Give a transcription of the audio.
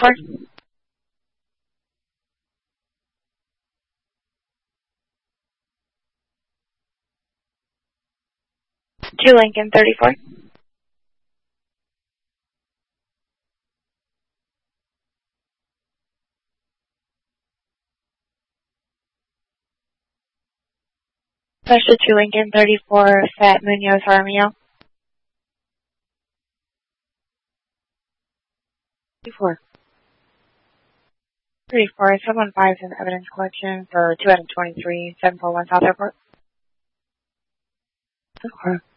34. 2 Lincoln 34. Special 2 Lincoln 34, Fat Munoz Romeo. 34. 34, someone buys an evidence collection for 2 out of 23, 741 South Airport. 34.